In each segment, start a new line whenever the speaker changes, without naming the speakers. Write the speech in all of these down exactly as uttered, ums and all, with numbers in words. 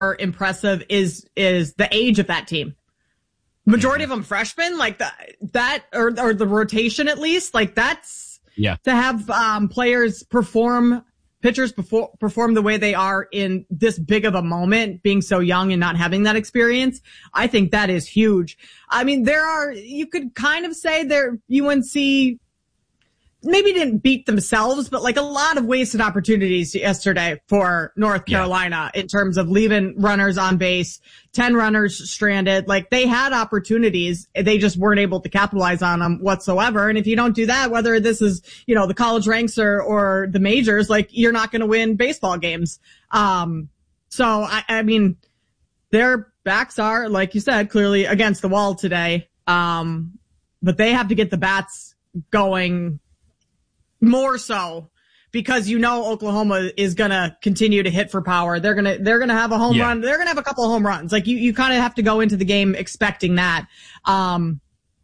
impressive is is the age of that team. Majority of them freshmen, like the, that, or or the rotation at least, like that's
yeah.
to have um, players perform, pitchers perform, perform the way they are in this big of a moment, being so young and not having that experience. I think that is huge. I mean, there are, you could kind of say there U N C maybe didn't beat themselves, but like a lot of wasted opportunities yesterday for North Carolina yeah. in terms of leaving runners on base, ten runners stranded. Like they had opportunities. They just weren't able to capitalize on them whatsoever. And if you don't do that, whether this is, you know, the college ranks or, or the majors, like you're not going to win baseball games. Um, so I, I mean, their backs are, like you said, clearly against the wall today. Um, but they have to get the bats going more so because you know Oklahoma is going to continue to hit for power. They're going to they're going to have a home yeah. run. They're going to have a couple of home runs. Like you you kind of have to go into the game expecting that. Um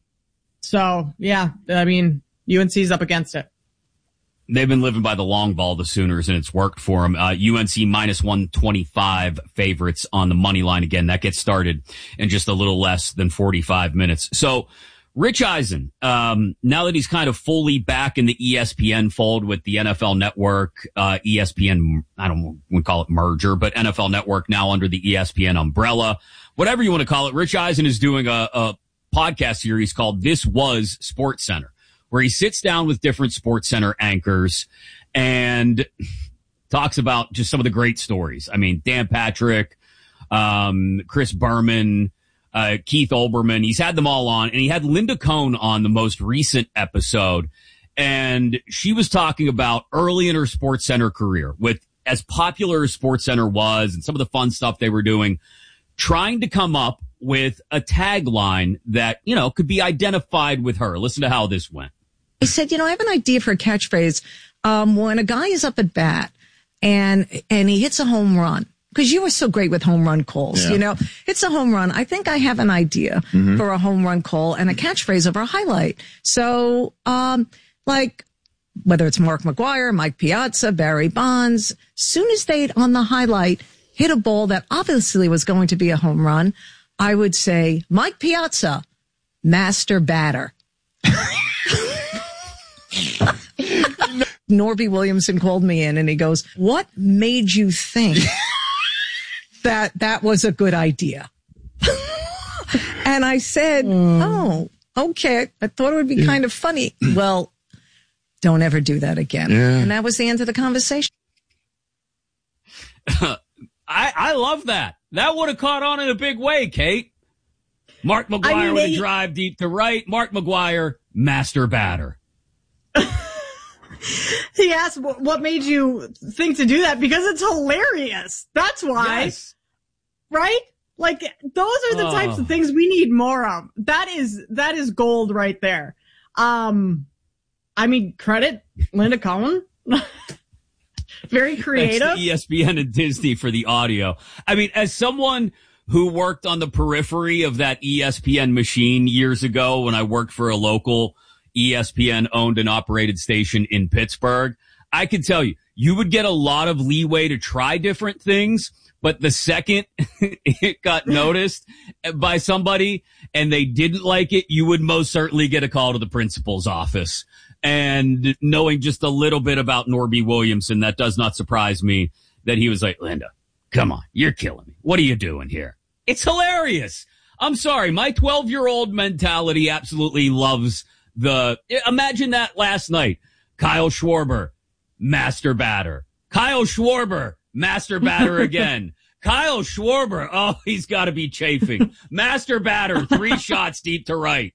so yeah, I mean U N C's up against it.
They've been living by the long ball, the Sooners, and it's worked for them. Uh, U N C minus one twenty-five favorites on the money line again. That gets started in just a little less than forty-five minutes. So Rich Eisen, um, now that he's kind of fully back in the E S P N fold with the N F L Network, uh, E S P N, I don't want to call it merger, but N F L Network now under the E S P N umbrella, whatever you want to call it. Rich Eisen is doing a, a podcast series called This Was SportsCenter, where he sits down with different SportsCenter anchors and talks about just some of the great stories. I mean, Dan Patrick, um, Chris Berman, Uh, Keith Olbermann. He's had them all on, and he had Linda Cohn on the most recent episode. And she was talking about early in her SportsCenter career, with as popular as SportsCenter was and some of the fun stuff they were doing, trying to come up with a tagline that, you know, could be identified with her. Listen to how this went.
I said, you know, I have an idea for a catchphrase. Um, when a guy is up at bat and, and he hits a home run, because you were so great with home run calls, yeah. you know, it's a home run. I think I have an idea mm-hmm. for a home run call and a catchphrase over a highlight. So, um, like, whether it's Mark McGwire, Mike Piazza, Barry Bonds, soon as they on the highlight hit a ball that obviously was going to be a home run, I would say, Mike Piazza, master batter. Norby Williamson called me in and he goes, what made you think that that was a good idea? And I said, mm. oh, okay. I thought it would be yeah. kind of funny. Well, don't ever do that again. Yeah. And that was the end of the conversation.
I, I love that. That would have caught on in a big way, Kate. Mark McGwire I mean, with they... a drive deep to right. Mark McGwire, master batter.
He asked, what made you think to do that? Because it's hilarious. That's why. Yes. Right? Like, those are the oh. types of things we need more of. That is, that is gold right there. Um, I mean, credit Linda Cohn. Very creative.
Thanks to E S P N and Disney for the audio. I mean, as someone who worked on the periphery of that E S P N machine years ago when I worked for a local E S P N owned and operated station in Pittsburgh, I can tell you, you would get a lot of leeway to try different things. But the second it got noticed by somebody and they didn't like it, you would most certainly get a call to the principal's office. And knowing just a little bit about Norby Williamson, that does not surprise me that he was like, Linda, come on, you're killing me. What are you doing here? It's hilarious. I'm sorry. My twelve-year-old mentality absolutely loves the, imagine that last night. Kyle Schwarber, master batter. Kyle Schwarber, master batter again. Kyle Schwarber, oh, he's got to be chafing. Master batter, three shots deep to right.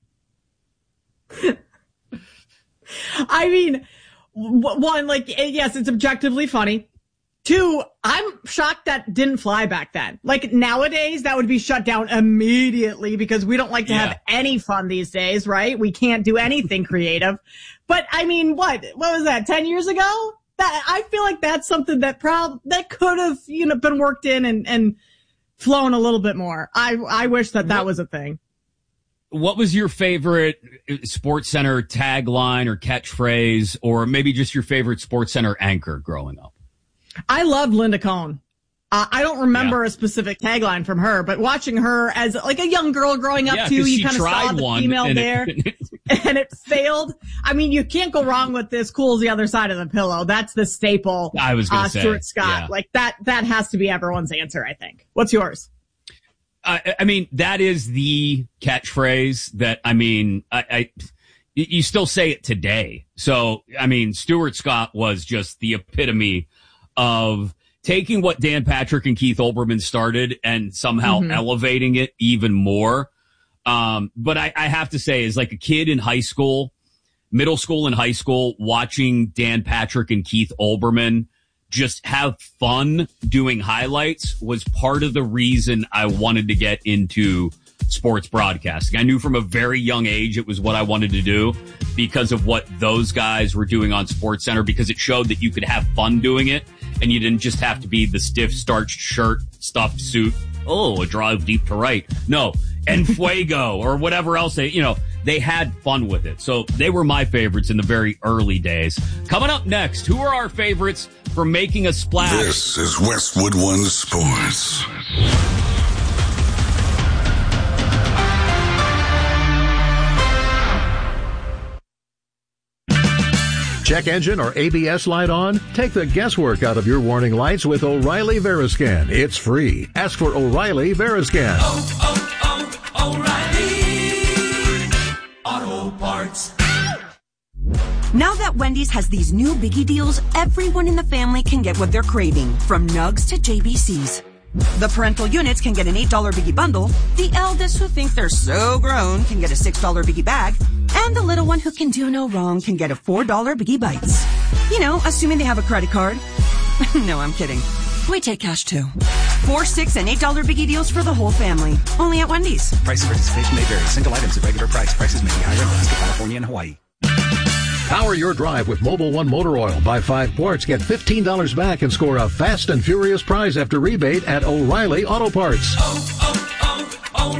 I mean, one, like, yes, it's objectively funny. Two, I'm shocked that didn't fly back then. Like, nowadays, that would be shut down immediately because we don't like to yeah. have any fun these days, right? We can't do anything creative. But, I mean, what? What was that, ten years ago? That, I feel like that's something that prob that could have, you know, been worked in and, and flown a little bit more. I, I wish that that was a thing.
What was your favorite SportsCenter tagline or catchphrase, or maybe just your favorite SportsCenter anchor growing up?
I loved Linda Cohn. Uh, I don't remember
yeah.
a specific tagline from her, but watching her as like a young girl growing up
yeah,
too, you kind of saw the female
and
there
it,
and it failed. I mean, you can't go wrong with this. Cool's the other side of the pillow. That's the staple.
I was going to
uh,
say
Stuart Scott.
Yeah.
Like that, that has to be everyone's answer, I think. What's yours?
I, I mean, that is the catchphrase that, I mean, I, I, you still say it today. So, I mean, Stuart Scott was just the epitome of taking what Dan Patrick and Keith Olbermann started and somehow mm-hmm. elevating it even more. Um, but I, I have to say, as like a kid in high school, middle school and high school, watching Dan Patrick and Keith Olbermann just have fun doing highlights was part of the reason I wanted to get into sports broadcasting. I knew from a very young age it was what I wanted to do because of what those guys were doing on SportsCenter, because it showed that you could have fun doing it and you didn't just have to be the stiff starched shirt, stuffed suit. Oh, a drive deep to right. No, and Fuego or whatever else they, you know, they had fun with it. So they were my favorites in the very early days. Coming up next, who are our favorites for making a splash?
This is Westwood One Sports.
Check engine or A B S light on? Take the guesswork out of your warning lights with O'Reilly Veriscan. It's free. Ask for O'Reilly Veriscan.
Oh, oh, oh, O'Reilly Auto Parts.
Now that Wendy's has these new biggie deals, everyone in the family can get what they're craving, from nugs to J B Cs. The parental units can get an eight dollar biggie bundle, the eldest who think they're so grown can get a six dollar biggie bag, and the little one who can do no wrong can get a four dollar biggie bites. You know, assuming they have a credit card. No, I'm kidding. We take cash too. Four, six, and eight dollar biggie deals for the whole family. Only at Wendy's.
Price and participation may vary. Single items at regular price. Prices may be higher in Alaska, California, and Hawaii.
Power your drive with Mobil One Motor Oil. Buy five quarts, get fifteen dollars back, and score a fast and furious prize after rebate at O'Reilly Auto Parts.
Oh,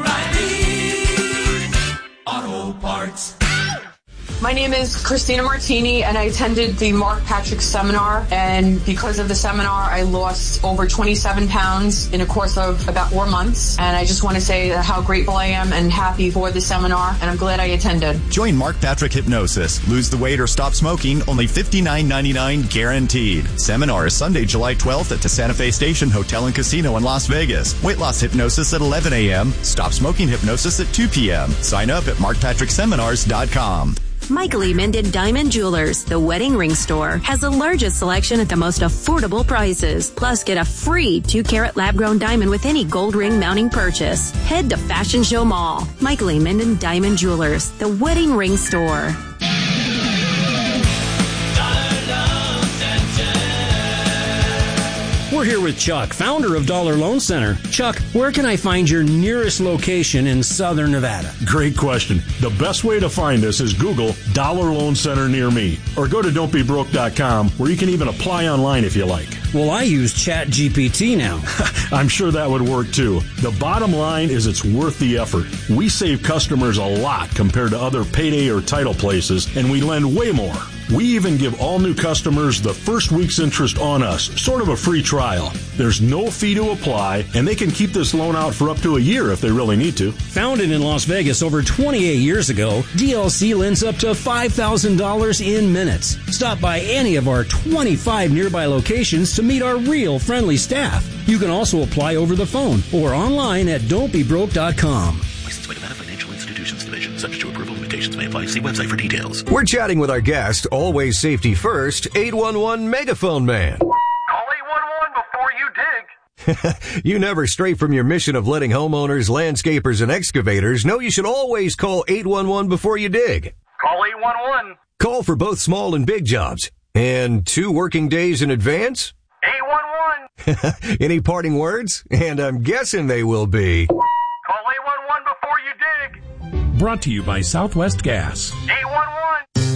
oh, oh, O'Reilly Auto Parts.
My name is Christina Martini, and I attended the Mark Patrick seminar, and because of the seminar, I lost over twenty-seven pounds in a course of about four months, and I just want to say how grateful I am and happy for the seminar, and I'm glad I attended.
Join Mark Patrick Hypnosis. Lose the weight or stop smoking, only fifty-nine ninety-nine guaranteed. Seminar is Sunday, July twelfth at the Santa Fe Station Hotel and Casino in Las Vegas. Weight loss hypnosis at eleven a.m., stop smoking hypnosis at two p.m. Sign up at mark patrick seminars dot com.
Michael E. Minden Diamond Jewelers, the wedding ring store, has the largest selection at the most affordable prices. Plus, get a free two carat lab-grown diamond with any gold ring mounting purchase. Head to Fashion Show Mall. Michael E. Minden Diamond Jewelers, the wedding ring store.
We're here with Chuck, founder of Dollar Loan Center. Chuck, where can I find your nearest location in Southern Nevada?
Great question. The best way to find us is Google Dollar Loan Center near me, or go to don't be broke dot com, where you can even apply online if you like.
Well, I use Chat G P T now.
I'm sure that would work too. The bottom line is it's worth the effort. We save customers a lot compared to other payday or title places, and we lend way more. We even give all new customers the first week's interest on us, sort of a free trial. There's no fee to apply, and they can keep this loan out for up to a year if they really need to.
Founded in Las Vegas over twenty-eight years ago, D L C lends up to five thousand dollars in minutes. Stop by any of our twenty-five nearby locations to meet our real friendly staff. You can also apply over the phone or online at don't be broke dot com.
Licensed by Nevada Financial Institutions Division. Subject to approval, limitations may apply. See website for details.
We're chatting with our guest, always safety first, eight one one Megaphone Man.
Call eight one one before you dig.
You never stray from your mission of letting homeowners, landscapers, and excavators know you should always call eight one one before you dig.
Call eight one one.
Call for both small and big jobs. And two working days in advance?
eight one one.
Any parting words? And I'm guessing they will be...
Call eight one one before you dig.
Brought to you by Southwest Gas.
eight one one.